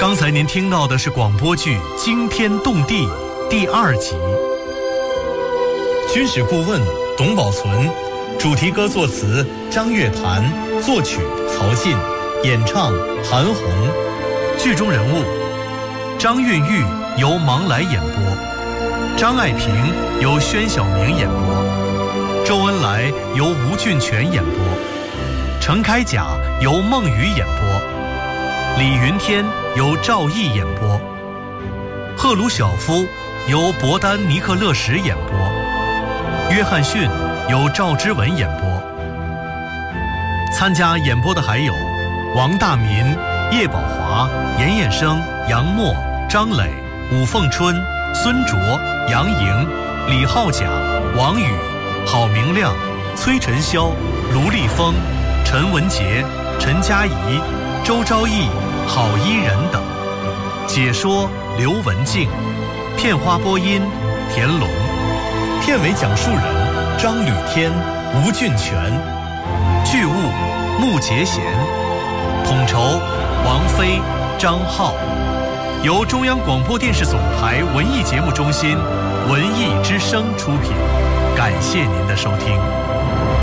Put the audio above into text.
刚才您听到的是广播剧《惊天动地》第2集。 军事顾问董宝存，主题歌作词张月潭，作曲曹进，演唱韩红。 剧中人物：张韵玉由芒来演播，张爱萍由宣晓明演播，周恩来由吴俊全演播，程开甲由孟雨演播，李云天由赵毅演播，赫鲁晓夫由伯丹尼克勒什演播，约翰逊由赵之文演播。参加演播的还有王大民、叶宝华、严彦生、杨默、张磊、武凤春、孙卓、杨莹、李浩甲、王宇、郝明亮、崔晨霄、卢立峰、陈文杰、陈佳怡、周昭义、郝依人等。解说刘文静，片花播音田龙， 片尾讲述人张吕天、吴俊全， 剧务穆杰贤，统筹王飞、张浩，由中央广播电视总台文艺节目中心文艺之声出品，感谢您的收听。